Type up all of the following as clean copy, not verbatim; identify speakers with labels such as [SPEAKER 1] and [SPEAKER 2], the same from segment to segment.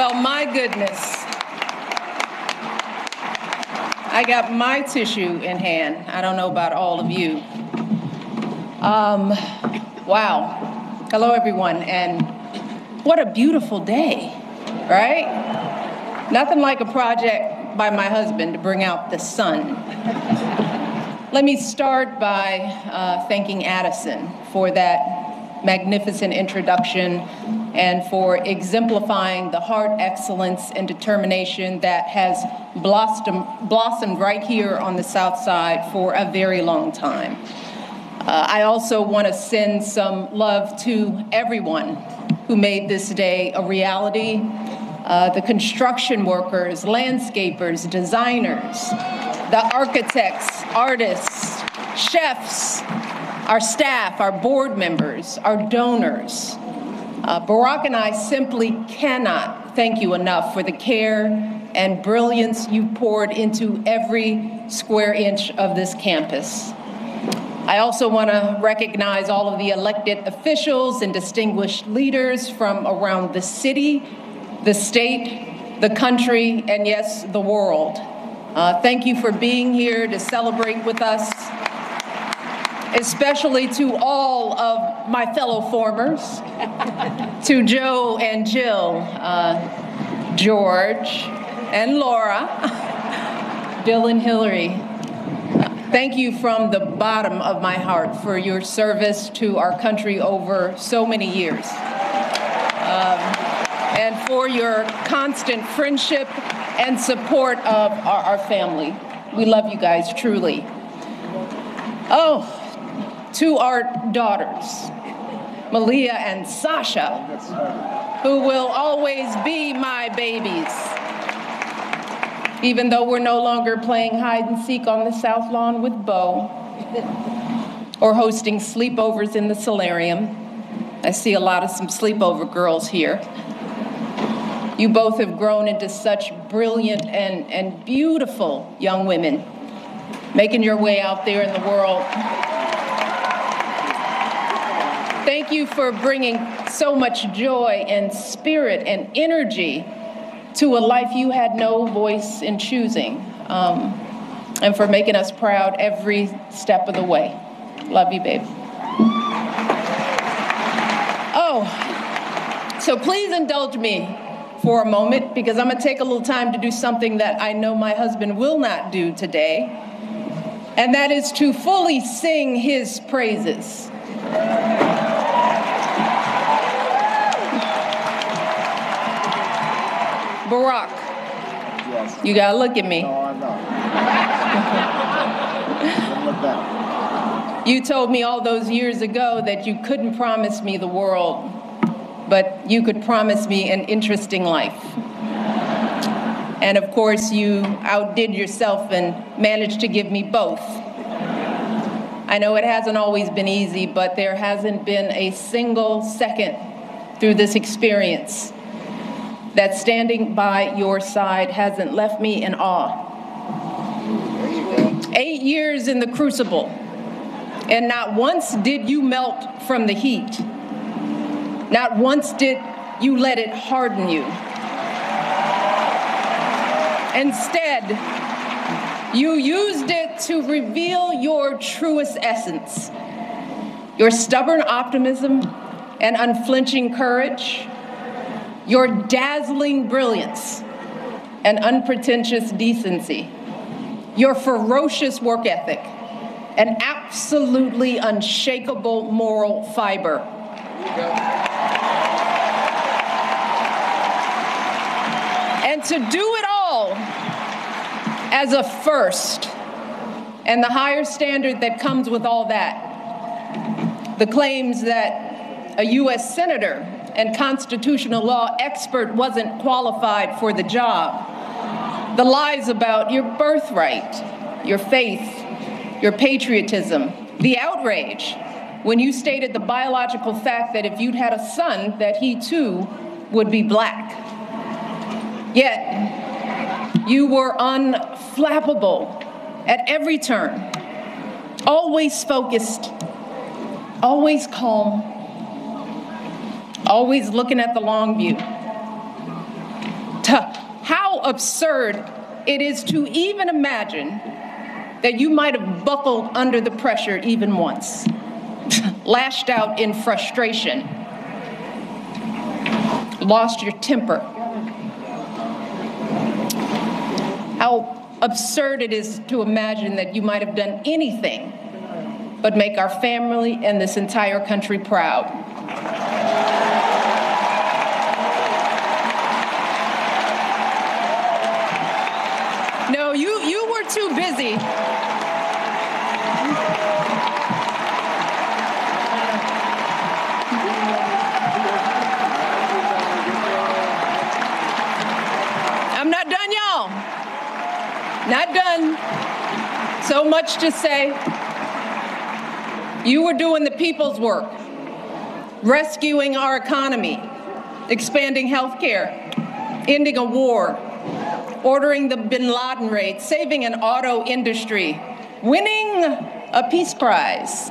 [SPEAKER 1] Well, my goodness. I got my tissue in hand. I don't know about all of you. Wow. Hello, everyone, and what a beautiful day, right? Nothing like a project by my husband to bring out the sun. Let me start by thanking Addison for that magnificent introduction and for exemplifying the heart, excellence, and determination that has blossomed right here on the South Side for a very long time. I also want to send some love to everyone who made this day a reality. The construction workers, landscapers, designers, the architects, artists, chefs, our staff, our board members, our donors. Barack and I simply cannot thank you enough for the care and brilliance you poured into every square inch of this campus. I also want to recognize all of the elected officials and distinguished leaders from around the city, the state, the country, and yes, the world. Thank you for being here to celebrate with us, especially to all of my fellow formers, to Joe and Jill, George and Laura, Bill and Hillary. Thank you from the bottom of my heart for your service to our country over so many years. And for your constant friendship and support of our family. We love you guys, truly. Oh, to our daughters, Malia and Sasha, who will always be my babies, even though we're no longer playing hide and seek on the South Lawn with Bo or hosting sleepovers in the solarium. I see a lot of some sleepover girls here. You both have grown into such brilliant and beautiful young women, making your way out there in the world. Thank you for bringing so much joy and spirit and energy to a life you had no voice in choosing, and for making us proud every step of the way. Love you, babe. Oh, so please indulge me for a moment, because I'm going to take a little time to do something that I know my husband will not do today, and that is to fully sing his praises. Barack, yes. You got to look at me.
[SPEAKER 2] No, I'm not. Look back.
[SPEAKER 1] You told me all those years ago that you couldn't promise me the world, but you could promise me an interesting life. And of course, you outdid yourself and managed to give me both. I know it hasn't always been easy, but there hasn't been a single second through this experience that standing by your side hasn't left me in awe. 8 years in the crucible, and not once did you melt from the heat. Not once did you let it harden you. Instead, you used it to reveal your truest essence, your stubborn optimism and unflinching courage, your dazzling brilliance and unpretentious decency, your ferocious work ethic, and absolutely unshakable moral fiber. And to do it all as a first, and the higher standard that comes with all that, the claims that a U.S. senator and constitutional law expert wasn't qualified for the job, the lies about your birthright, your faith, your patriotism, the outrage when you stated the biological fact that if you'd had a son, that he too would be black. Yet, you were unflappable at every turn, always focused, always calm, always looking at the long view. absurd it is to even imagine that you might have buckled under the pressure even once, lashed out in frustration, lost your temper. How absurd it is to imagine that you might have done anything but make our family and this entire country proud. No, you were too busy. I'm not done, y'all. Not done. So much to say. You were doing the people's work, rescuing our economy, expanding health care, ending a war, ordering the bin Laden raid, saving an auto industry, winning a peace prize.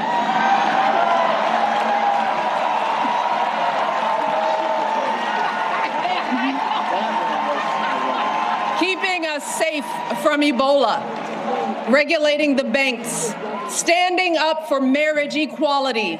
[SPEAKER 1] Keeping us safe from Ebola, regulating the banks, standing up for marriage equality,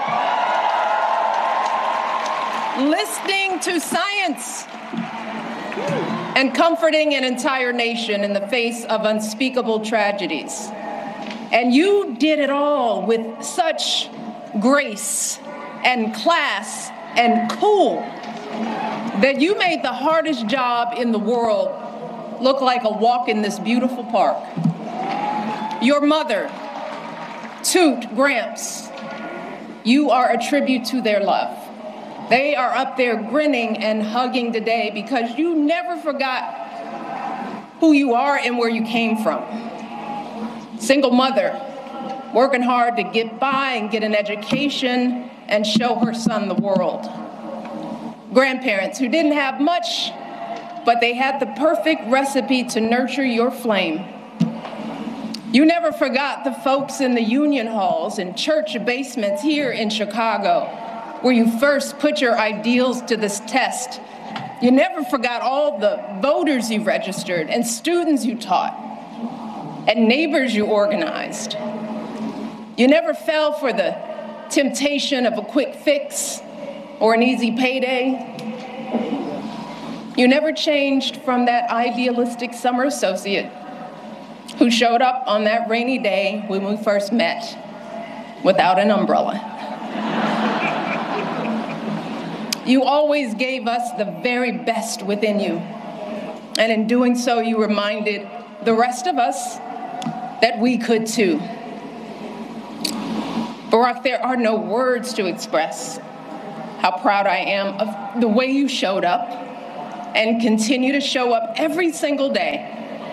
[SPEAKER 1] listening to science, and comforting an entire nation in the face of unspeakable tragedies. And you did it all with such grace and class and cool that you made the hardest job in the world look like a walk in this beautiful park. Your mother, Toot, Gramps, you are a tribute to their love. They are up there grinning and hugging today because you never forgot who you are and where you came from. Single mother, working hard to get by and get an education and show her son the world. Grandparents who didn't have much, but they had the perfect recipe to nurture your flame. You never forgot the folks in the union halls and church basements here in Chicago, where you first put your ideals to this test. You never forgot all the voters you registered and students you taught and neighbors you organized. You never fell for the temptation of a quick fix or an easy payday. You never changed from that idealistic summer associate who showed up on that rainy day when we first met without an umbrella. You always gave us the very best within you. And in doing so, you reminded the rest of us that we could too. Barack, there are no words to express how proud I am of the way you showed up and continue to show up every single day.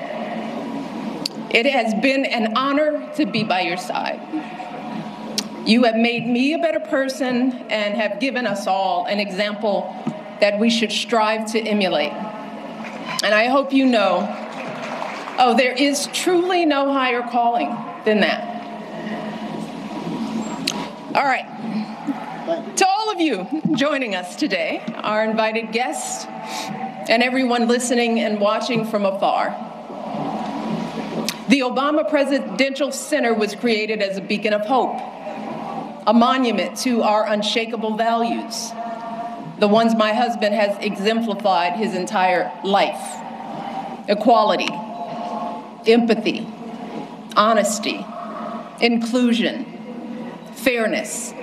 [SPEAKER 1] It has been an honor to be by your side. You have made me a better person and have given us all an example that we should strive to emulate. And I hope you know, there is truly no higher calling than that. All right. To all of you joining us today, our invited guests, and everyone listening and watching from afar, the Obama Presidential Center was created as a beacon of hope, a monument to our unshakable values, the ones my husband has exemplified his entire life: equality, empathy, honesty, inclusion, fairness.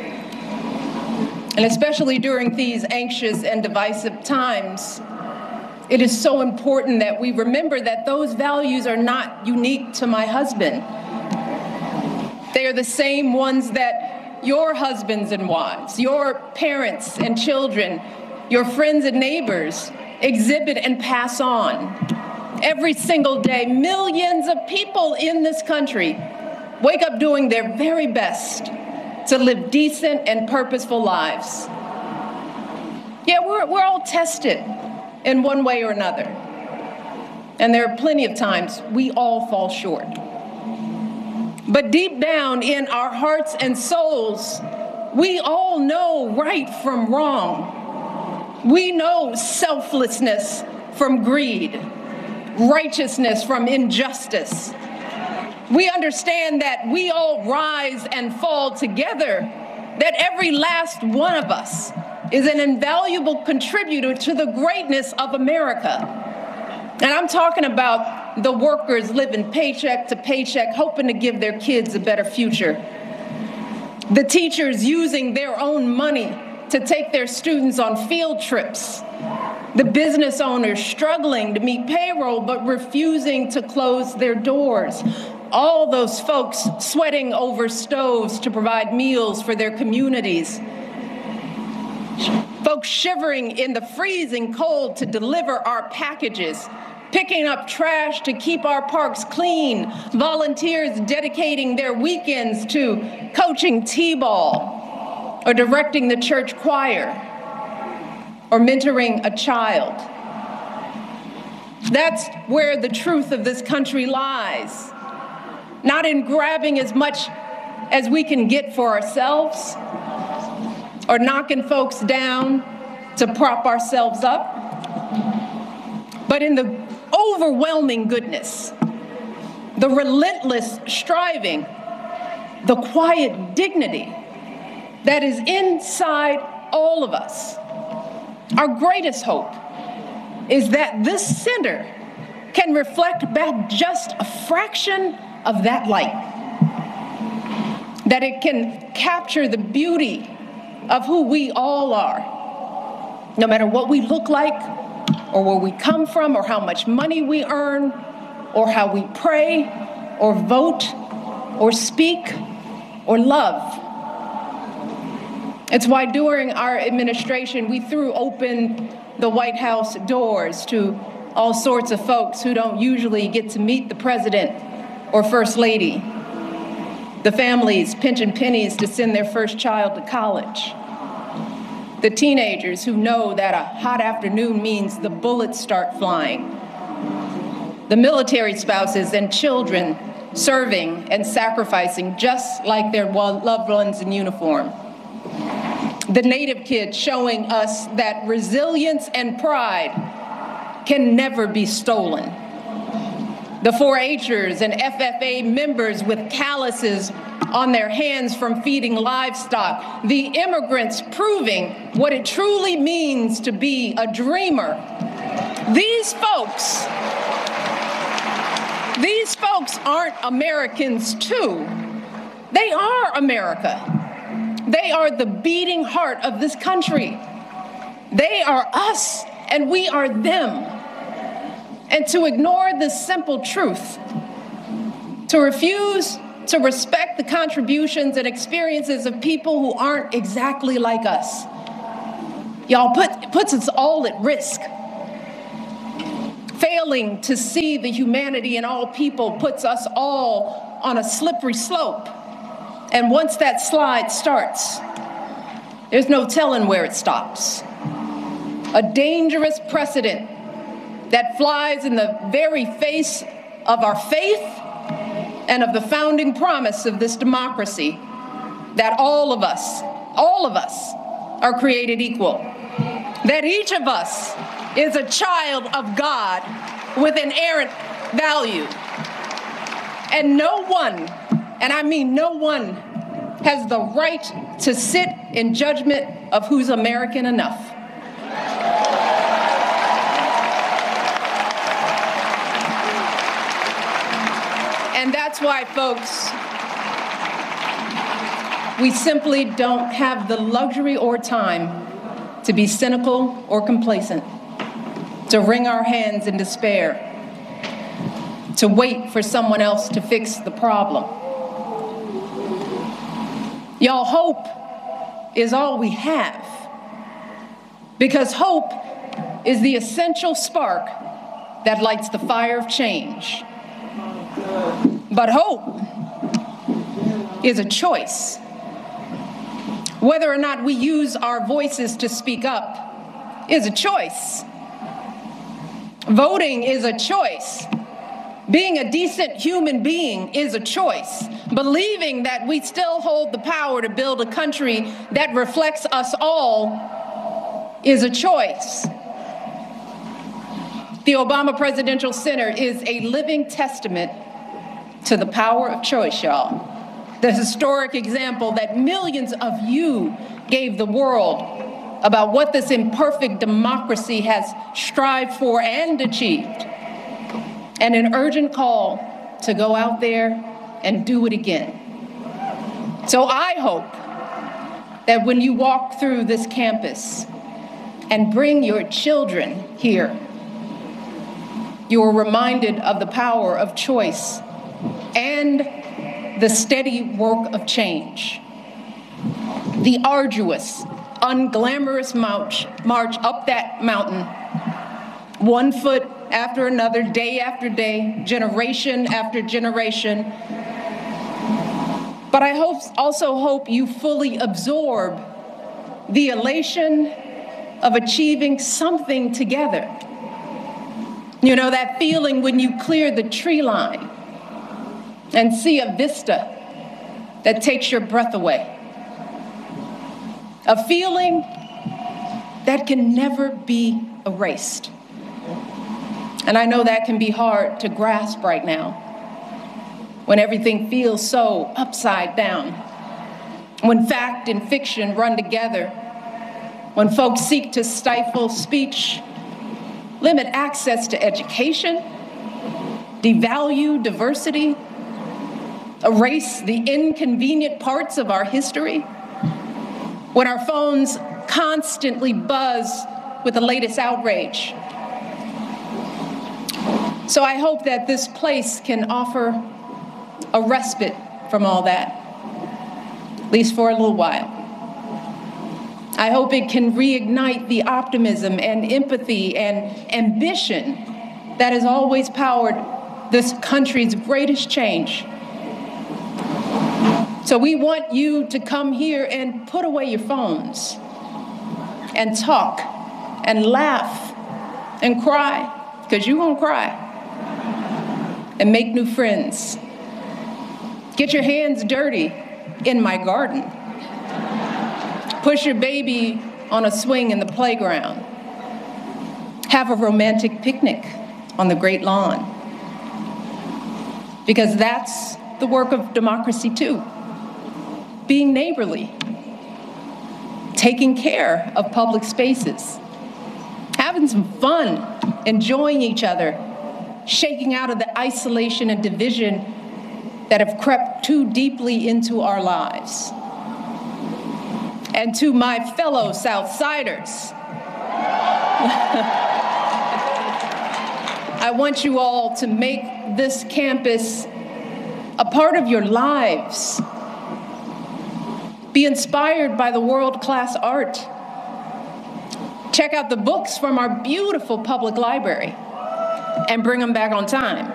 [SPEAKER 1] And especially during these anxious and divisive times, it is so important that we remember that those values are not unique to my husband. They are the same ones that your husbands and wives, your parents and children, your friends and neighbors exhibit and pass on. Every single day, millions of people in this country wake up doing their very best to live decent and purposeful lives. Yeah, we're all tested in one way or another. And there are plenty of times we all fall short. But deep down in our hearts and souls, we all know right from wrong. We know selflessness from greed, righteousness from injustice. We understand that we all rise and fall together, that every last one of us is an invaluable contributor to the greatness of America. And I'm talking about the workers living paycheck to paycheck, hoping to give their kids a better future. The teachers using their own money to take their students on field trips. The business owners struggling to meet payroll but refusing to close their doors. All those folks sweating over stoves to provide meals for their communities. Folks shivering in the freezing cold to deliver our packages, picking up trash to keep our parks clean, volunteers dedicating their weekends to coaching t-ball or directing the church choir or mentoring a child. That's where the truth of this country lies. Not in grabbing as much as we can get for ourselves or knocking folks down to prop ourselves up, but in the overwhelming goodness, the relentless striving, the quiet dignity that is inside all of us. Our greatest hope is that this center can reflect back just a fraction of that light, that it can capture the beauty of who we all are, no matter what we look like, or where we come from, or how much money we earn, or how we pray, or vote, or speak, or love. It's why during our administration, we threw open the White House doors to all sorts of folks who don't usually get to meet the president or first lady, the families pinching pennies to send their first child to college, the teenagers who know that a hot afternoon means the bullets start flying, the military spouses and children serving and sacrificing just like their loved ones in uniform, the Native kids showing us that resilience and pride can never be stolen, the 4-H'ers and FFA members with calluses on their hands from feeding livestock, the immigrants proving what it truly means to be a dreamer. These folks aren't Americans too. They are America. They are the beating heart of this country. They are us and we are them. And to ignore this simple truth, to refuse to respect the contributions and experiences of people who aren't exactly like us, y'all, puts us all at risk. Failing to see the humanity in all people puts us all on a slippery slope. And once that slide starts, there's no telling where it stops. A dangerous precedent that flies in the very face of our faith and of the founding promise of this democracy, that all of us are created equal, that each of us is a child of God with inerrant value. And no one, and I mean no one, has the right to sit in judgment of who's American enough. And that's why, folks, we simply don't have the luxury or time to be cynical or complacent, to wring our hands in despair, to wait for someone else to fix the problem. Y'all, hope is all we have, because hope is the essential spark that lights the fire of change. But hope is a choice. Whether or not we use our voices to speak up is a choice. Voting is a choice. Being a decent human being is a choice. Believing that we still hold the power to build a country that reflects us all is a choice. The Obama Presidential Center is a living testament to the power of choice, y'all. The historic example that millions of you gave the world about what this imperfect democracy has strived for and achieved, and an urgent call to go out there and do it again. So I hope that when you walk through this campus and bring your children here, you are reminded of the power of choice and the steady work of change. The arduous, unglamorous march up that mountain, 1 foot after another, day after day, generation after generation. But I also hope you fully absorb the elation of achieving something together. You know, that feeling when you clear the tree line and see a vista that takes your breath away. A feeling that can never be erased. And I know that can be hard to grasp right now when everything feels so upside down, when fact and fiction run together, when folks seek to stifle speech, limit access to education, devalue diversity, erase the inconvenient parts of our history, when our phones constantly buzz with the latest outrage. So I hope that this place can offer a respite from all that, at least for a little while. I hope it can reignite the optimism and empathy and ambition that has always powered this country's greatest change. So we want you to come here and put away your phones and talk and laugh and cry, because you're gonna cry, and make new friends. Get your hands dirty in my garden. Push your baby on a swing in the playground. Have a romantic picnic on the great lawn. Because that's the work of democracy too. Being neighborly, taking care of public spaces, having some fun, enjoying each other, shaking out of the isolation and division that have crept too deeply into our lives. And to my fellow Southsiders, I want you all to make this campus a part of your lives. Be inspired by the world-class art. Check out the books from our beautiful public library and bring them back on time.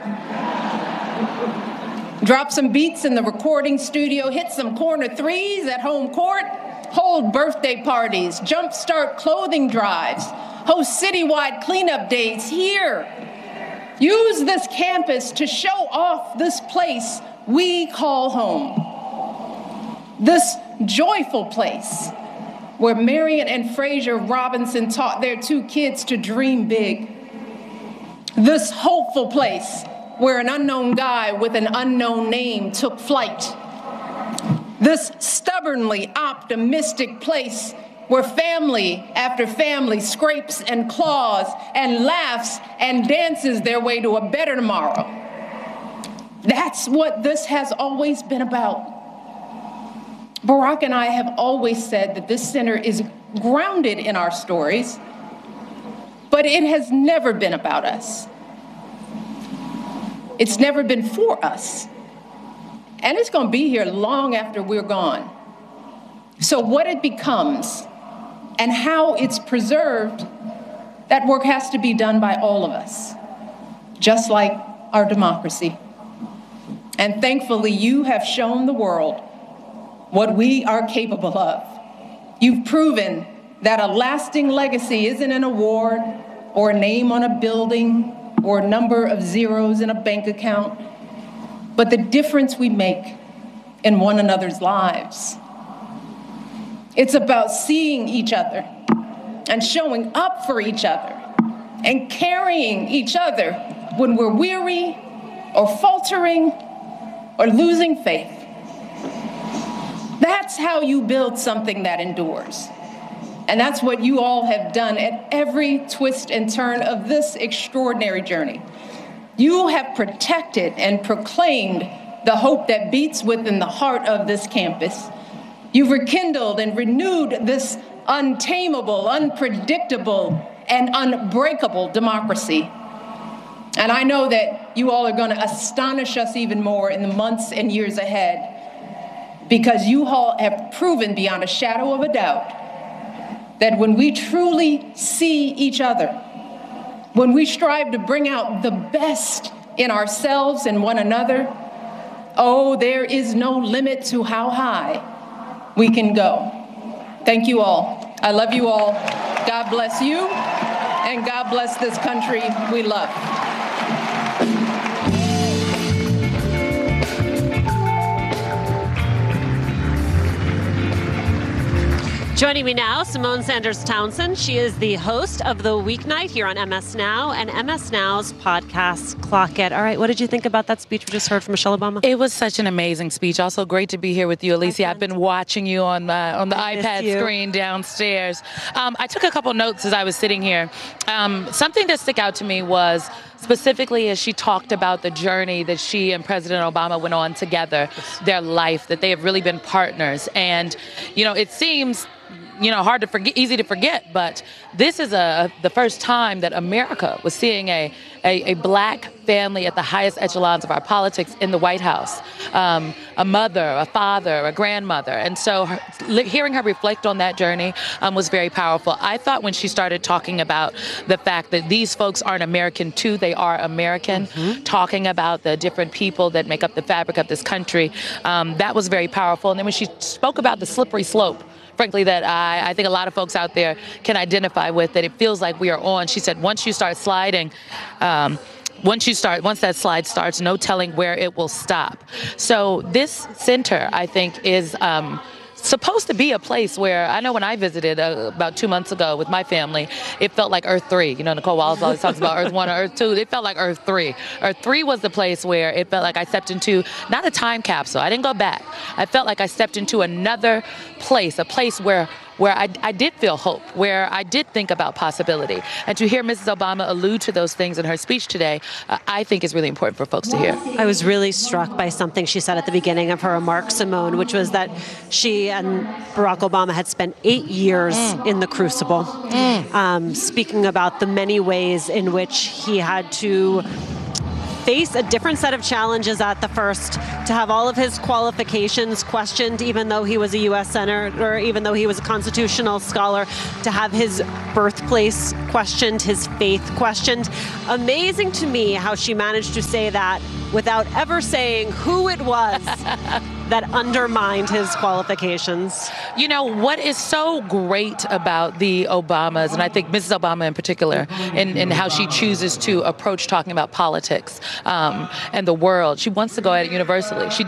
[SPEAKER 1] Drop some beats in the recording studio, hit some corner threes at home court, hold birthday parties, jumpstart clothing drives, host citywide cleanup days here. Use this campus to show off this place we call home. This joyful place where Marion and Fraser Robinson taught their 2 kids to dream big. This hopeful place where an unknown guy with an unknown name took flight. This stubbornly optimistic place where family after family scrapes and claws and laughs and dances their way to a better tomorrow. That's what this has always been about. Barack and I have always said that this center is grounded in our stories, but it has never been about us. It's never been for us. And it's going to be here long after we're gone. So what it becomes and how it's preserved, that work has to be done by all of us, just like our democracy. And thankfully, you have shown the world what we are capable of. You've proven that a lasting legacy isn't an award or a name on a building or a number of zeros in a bank account, but the difference we make in one another's lives. It's about seeing each other and showing up for each other and carrying each other when we're weary or faltering or losing faith. That's how you build something that endures. And that's what you all have done at every twist and turn of this extraordinary journey. You have protected and proclaimed the hope that beats within the heart of this campus. You've rekindled and renewed this untamable, unpredictable, and unbreakable democracy. And I know that you all are going to astonish us even more in the months and years ahead, because you all have proven beyond a shadow of a doubt that when we truly see each other, when we strive to bring out the best in ourselves and one another, oh, there is no limit to how high we can go. Thank you all. I love you all. God bless you, and God bless this country we love.
[SPEAKER 3] Joining me now, Symone Sanders Townsend. She is the host of The Weeknight here on MS Now and MS Now's podcast, Clock It. All right, what did you think about that speech we just heard from Michelle Obama?
[SPEAKER 4] It was such an amazing speech. Also great to be here with you, Alicia. I've been watching you on the iPad screen downstairs. I took a couple notes as I was sitting here. Something that stuck out to me was specifically as she talked about the journey that she and President Obama went on together, their life, that they have really been partners. And, you know, it seems hard to forget, easy to forget, but this is the first time that America was seeing a black family at the highest echelons of our politics in the White House. A mother, a father, a grandmother. And so hearing her reflect on that journey was very powerful. I thought when she started talking about the fact that these folks aren't American too, they are American, talking about the different people that make up the fabric of this country, that was very powerful. And then when she spoke about the slippery slope, frankly, that I think a lot of folks out there can identify with, that it feels like we are on. She said, once you start sliding, once that slide starts, no telling where it will stop. So this center, I think, is supposed to be a place where, I know when I visited about 2 months ago with my family, it felt like Earth 3. You know, Nicole Wallace always talks about Earth 1 or Earth 2. It felt like Earth 3. Earth 3 was the place where it felt like I stepped into, not a time capsule, I didn't go back. I felt like I stepped into another place, a place where I did feel hope, where I did think about possibility. And to hear Mrs. Obama allude to those things in her speech today, I think is really important for folks to hear.
[SPEAKER 3] I was really struck by something she said at the beginning of her remarks, Symone, which was that she and Barack Obama had spent 8 years in the crucible, speaking about the many ways in which he had to face a different set of challenges at the first, to have all of his qualifications questioned, even though he was a U.S. senator, or even though he was a constitutional scholar, to have his birthplace questioned, his faith questioned. Amazing to me how she managed to say that without ever saying who it was that undermined his qualifications.
[SPEAKER 4] You know, what is so great about the Obamas, and I think Mrs. Obama in particular, in how she chooses to approach talking about politics and the world. She wants to go at it universally. She